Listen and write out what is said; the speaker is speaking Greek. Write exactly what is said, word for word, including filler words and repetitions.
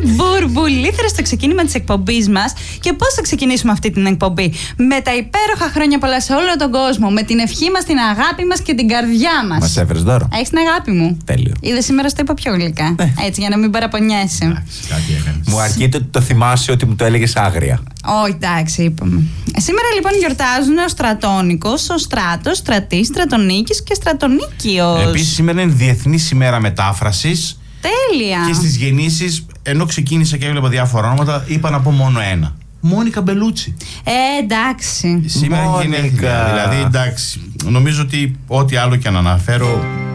μπουρμπουλήθρες στο ξεκίνημα της εκπομπής μας. Και πώς θα ξεκινήσουμε αυτή την εκπομπή? Με τα υπέροχα χρόνια πολλά σε όλο τον κόσμο. Με την ευχή μας, την αγάπη μας και την καρδιά μας. Μας έφερες δώρο. Έχεις την αγάπη μου. Τέλειο. Είδες, σήμερα στο είπα πιο γλυκά. Ναι. Έτσι, για να μην παραπονιέσαι. Κάτι έκανες. Μου αρκεί το ότι το θυμάσαι ότι μου το έλεγες άγρια. Όχι, εντάξει, είπαμε. Σήμερα λοιπόν γιορτάζουν ο Στρατόνικος, ο Στράτος, Στρατής, Στρατονίκης και Στρατονίκιος. Επίσης, σήμερα είναι Διεθνής ημέρα μετάφρασης. Τέλεια. Και στις γεννήσεις, ενώ ξεκίνησα και έβλεπα διάφορα ονόματα, είπα να πω μόνο ένα. Μόνικα Μπελούτσι. Ε, εντάξει. Σήμερα Μόνικα. γενέθλια. Δηλαδή, εντάξει, νομίζω ότι ό,τι άλλο και αν αναφέρω